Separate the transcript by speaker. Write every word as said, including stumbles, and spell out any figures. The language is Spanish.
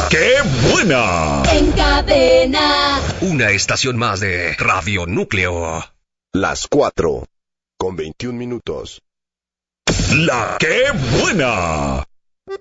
Speaker 1: La que buena.
Speaker 2: En cadena.
Speaker 3: Una estación más de Radio Núcleo.
Speaker 4: Las cuatro, con veintiún minutos.
Speaker 1: La que buena.